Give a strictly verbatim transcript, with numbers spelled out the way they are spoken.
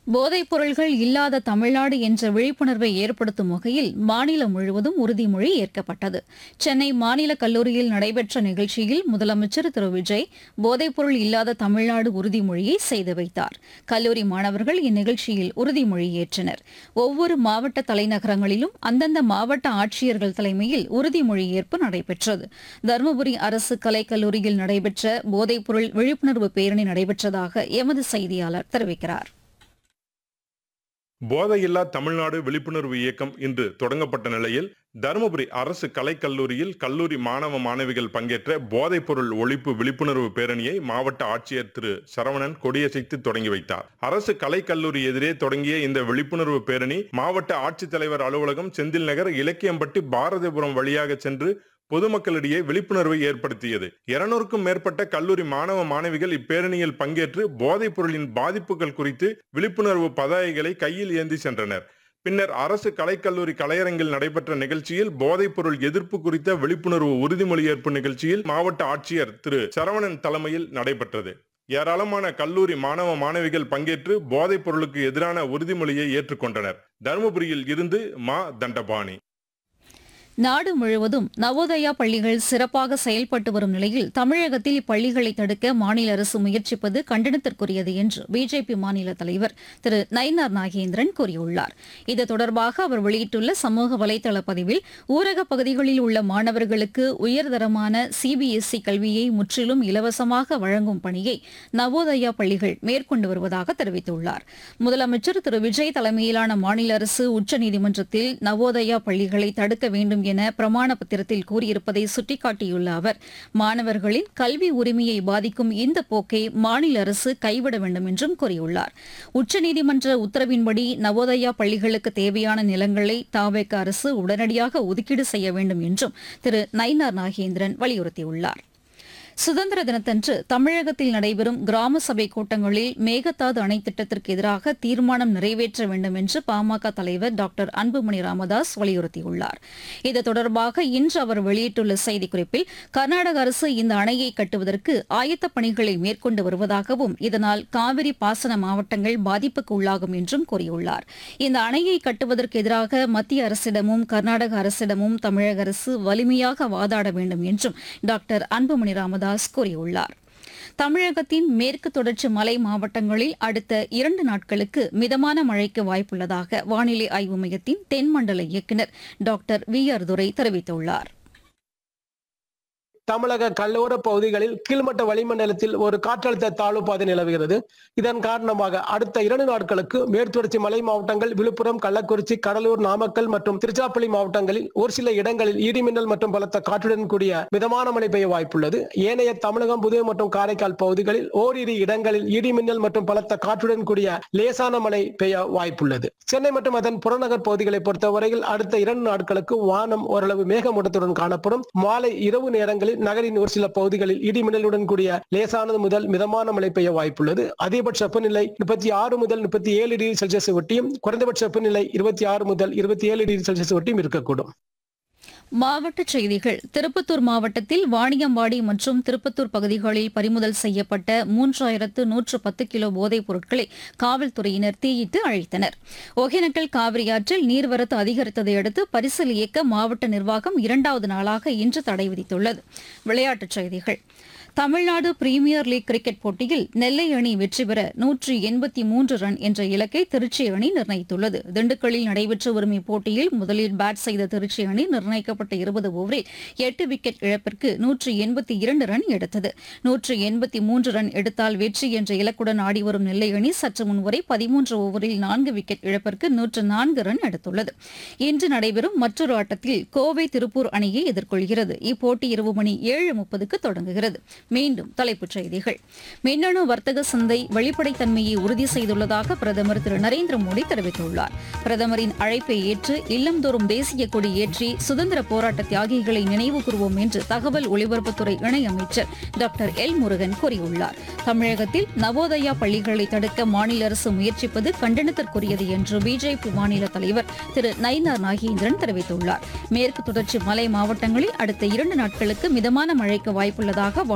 போதைப் பொருள்கள் இல்லாத தமிழ்நாடு என்ற விழிப்புணர்வை ஏற்படுத்தும் வகையில் மாநிலம் முழுவதும் உறுதிமொழி ஏற்கப்பட்டது. சென்னை மாநில கல்லூரியில் நடைபெற்ற நிகழ்ச்சியில் முதலமைச்சர் திரு விஜய் போதைப்பொருள் இல்லாத தமிழ்நாடு உறுதிமொழியை செய்து வைத்தார். கல்லூரி மாணவர்கள் இந்நிகழ்ச்சியில் உறுதிமொழி ஏற்றனர். ஒவ்வொரு மாவட்ட தலைநகரங்களிலும் அந்தந்த மாவட்ட ஆட்சியர்கள் தலைமையில் உறுதிமொழி ஏற்பு நடைபெற்றது. தருமபுரி அரசு கலைக்கல்லூரியில் நடைபெற்ற போதைப்பொருள் விழிப்புணர்வு பேரணி நடைபெற்றதாக எமது செய்தியாளர் தெரிவிக்கிறார். போதையில்லா தமிழ்நாடு விழிப்புணர்வு இயக்கம் இன்று தொடங்கப்பட்ட நிலையில் தருமபுரி அரசு கலைக்கல்லூரியில் கல்லூரி மாணவ மாணவிகள் பங்கேற்ற போதைப் பொருள் ஒழிப்பு விழிப்புணர்வு பேரணியை மாவட்ட ஆட்சியர் திரு சரவணன் கொடியசைத்து தொடங்கி வைத்தார். அரசு கலைக்கல்லூரி எதிரே தொடங்கிய இந்த விழிப்புணர்வு பேரணி மாவட்ட ஆட்சித்தலைவர் அலுவலகம், செந்தில் நகர், இலக்கியம்பட்டி, பாரதிபுரம் வழியாக சென்று பொதுமக்களிடையே விழிப்புணர்வை ஏற்படுத்தியது. இருநூறுக்கும் மேற்பட்ட கல்லூரி மாணவ மாணவிகள் இப்பேரணியில் பங்கேற்று போதைப் பொருளின் பாதிப்புகள் குறித்து விழிப்புணர்வு பதாகைகளை கையில் ஏந்தி சென்றனர். பின்னர் அரசு கலைக்கல்லூரி கலையரங்கில் நடைபெற்ற நிகழ்ச்சியில் போதைப் பொருள் எதிர்ப்பு குறித்த விழிப்புணர்வு உறுதிமொழி ஏற்பு நிகழ்ச்சியில் மாவட்ட ஆட்சியர் திரு சரவணன் தலைமையில் நடைபெற்றது. ஏராளமான கல்லூரி மாணவ மாணவிகள் பங்கேற்று போதைப் பொருளுக்கு எதிரான உறுதிமொழியை ஏற்றுக்கொண்டனர். தருமபுரியில் இருந்து மா தண்டபாணி. நாடு முழுவதும் நவோதயா பள்ளிகள் சிறப்பாக செயல்பட்டு வரும் நிலையில் தமிழகத்தில் இப்பள்ளிகளை தடுக்க மாநில அரசு முயற்சிப்பது கண்டனத்திற்குரியது என்று பிஜேபி மாநில தலைவர் திரு நயினார் நாகேந்திரன் கூறியுள்ளார். இது தொடர்பாக அவர் வெளியிட்டுள்ள சமூக வலைதள பதிவில் ஊரகப் பகுதிகளில் உள்ள மாணவர்களுக்கு உயர்தரமான சிபிஎஸ்இ கல்வியை முற்றிலும் இலவசமாக வழங்கும் பணியை நவோதயா பள்ளிகள் மேற்கொண்டு வருவதாக தெரிவித்துள்ளார். முதலமைச்சர் திரு விஜய் தலைமையிலான மாநில அரசு உச்சநீதிமன்றத்தில் நவோதயா பள்ளிகளை தடுக்க வேண்டும் என பிரமாண பத்திரத்தில் கூறியிருப்பதை சுட்டிக்காட்டியுள்ள அவர் மாணவர்களின் கல்வி உரிமையை பாதிக்கும் இந்த போக்கை மாநில அரசு கைவிட வேண்டும் என்றும் கூறியுள்ளார். உச்சநீதிமன்ற உத்தரவின்படி நவோதயா பள்ளிகளுக்கு தேவையான நிலங்களை தவேக அரசு உடனடியாக ஒதுக்கீடு செய்ய வேண்டும் என்றும் திரு நயினார் நாகேந்திரன் வலியுறுத்தியுள்ளார். சுதந்திர தினத்தன்று தமிழகத்தில் நடைபெறும் கிராம சபை கூட்டங்களில் மேகதாது அணை திட்டத்திற்கு எதிராக தீர்மானம் நிறைவேற்ற வேண்டும் என்று பாமக தலைவர் டாக்டர் அன்புமணி ராமதாஸ் வலியுறுத்தியுள்ளார். இது தொடர்பாக இன்று அவர் வெளியிட்டுள்ள செய்திக்குறிப்பில் கர்நாடக அரசு இந்த அணையை கட்டுவதற்கு ஆயத்தப் பணிகளை மேற்கொண்டு வருவதாகவும் இதனால் காவிரி பாசன மாவட்டங்கள் பாதிப்புக்கு உள்ளாகும் என்றும் கூறியுள்ளார். இந்த அணையை கட்டுவதற்கு எதிராக மத்திய அரசிடமும் கர்நாடக அரசிடமும் தமிழக அரசு வலிமையாக வாதாட வேண்டும் என்றும் டாக்டர் அன்புமணி ராமதாஸ் கூறியுள்ளார். தமிழகத்தின் மேற்கு தொடர்ச்சி மலை மாவட்டங்களில் அடுத்த இரண்டு நாட்களுக்கு மிதமான மழைக்கு வாய்ப்புள்ளதாக வானிலை ஆய்வு மையத்தின் தென்மண்டல இயக்குநர் டாக்டர் வி ஆர் துரை தெரிவித்துள்ளார். தமிழக கடலோர பகுதிகளில் கீழ்மட்ட வளிமண்டலத்தில் ஒரு காற்றழுத்த தாழ்வு பாதை நிலவுகிறது. இதன் காரணமாக அடுத்த இரண்டு நாட்களுக்கு மேற்குத்தொடர்ச்சி மலை மாவட்டங்கள், விழுப்புரம், கள்ளக்குறிச்சி, கடலூர், நாமக்கல் மற்றும் திருச்சிராப்பள்ளி மாவட்டங்களில் ஒரு சில இடங்களில் இடிமின்னல் மற்றும் பலத்த காற்றுடன் கூடிய மிதமான மழை பெய்ய வாய்ப்புள்ளது. ஏனைய தமிழகம், புதுவை மற்றும் காரைக்கால் பகுதிகளில் ஓரிரு இடங்களில் இடிமின்னல் மற்றும் பலத்த காற்றுடன் கூடிய லேசான மழை பெய்ய வாய்ப்புள்ளது. சென்னை மற்றும் அதன் புறநகர் பகுதிகளை பொறுத்தவரையில் அடுத்த இரண்டு நாட்களுக்கு வானம் ஓரளவு மேகமூட்டத்துடன் காணப்படும். மாலை இரவு நேரங்களில் நகரின் ஒரு சில பகுதிகளில் இடிமின்னலுடன் கூடிய லேசானது முதல் மிதமான மழை பெய்ய வாய்ப்புள்ளது. அதிகபட்ச வெப்பநிலை முப்பத்தி ஆறு முதல் முப்பத்தி ஏழு டிகிரி செல்சியஸ் ஒட்டியும், குறைந்தபட்ச வெப்பநிலை இருபத்தி ஆறு முதல் இருபத்தி ஏழு டிகிரி செல்சியஸ் ஒட்டியும் இருக்கக்கூடும். மாவட்டச் செய்திகள். திருப்பத்தூர் மாவட்டத்தில் வாணியம்பாடி மற்றும் திருப்பத்தூர் பகுதிகளில் பறிமுதல் செய்யப்பட்ட மூன்றாயிரத்து நூற்று பத்து கிலோ போதைப் பொருட்களை காவல்துறையினர் தீயிட்டு அழித்தனர். ஒகேனக்கல் காவிரியாற்றில் நீர்வரத்து அதிகரித்ததை அடுத்து பரிசல் இயக்க மாவட்ட நிர்வாகம் இரண்டாவது நாளாக இன்று தடை விதித்துள்ளது. விளையாட்டுச் செய்திகள். தமிழ்நாடு பிரீமியர் லீக் கிரிக்கெட் போட்டியில் நெல்லை அணி வெற்றி பெற நூற்றி எண்பத்தி மூன்று ரன் என்ற இலக்கை திருச்சி அணி நிர்ணயித்துள்ளது. திண்டுக்கல்லில் நடைபெற்று வரும் இப்போட்டியில் முதலில் பேட் செய்த திருச்சி அணி நிர்ணயிக்கப்பட்ட இருபது ஓவரில் எட்டு விக்கெட் இழப்பிற்கு நூற்றி எண்பத்தி இரண்டு ரன் எடுத்தது. நூற்றி எண்பத்தி மூன்று ரன் எடுத்தால் வெற்றி என்ற இலக்குடன் ஆடிவரும் நெல்லை அணி சற்று முன்வரை பதிமூன்று ஓவரில் நான்கு விக்கெட் இழப்பிற்கு நூற்று நான்கு ரன் எடுத்துள்ளது. இன்று நடைபெறும் மற்றொரு ஆட்டத்தில் கோவை திருப்பூர் அணியை எதிர்கொள்கிறது. இப்போட்டி இரவு மணி ஏழு முப்பதுக்கு தொடங்குகிறது. மீண்டும் தலைப்புச் செய்திகள். மின்னணு வர்த்தக சந்தை வெளிப்படைத்தன்மையை உறுதி செய்துள்ளதாக பிரதமர் திரு நரேந்திர மோடி தெரிவித்துள்ளார். பிரதமரின் அழைப்பை ஏற்று இல்லந்தோறும் தேசிய கொடி ஏற்றி சுதந்திர போராட்ட தியாகிகளை நினைவு கூறுவோம் என்று தகவல் ஒலிபரப்புத்துறை இணையமைச்சர் டாக்டர் எல் முருகன் கூறியுள்ளார். தமிழகத்தில் நவோதயா பள்ளிகளை தடுக்க மாநில அரசு முயற்சிப்பது கண்டனத்திற்குரியது என்று பிஜேபி மாநில தலைவர் திரு நயினார் நாகேந்திரன் தெரிவித்துள்ளார். மேற்கு தொடர்ச்சி மலை மாவட்டங்களில் அடுத்த இரண்டு நாட்களுக்கு மிதமான மழைக்கு வாய்ப்புள்ளதாக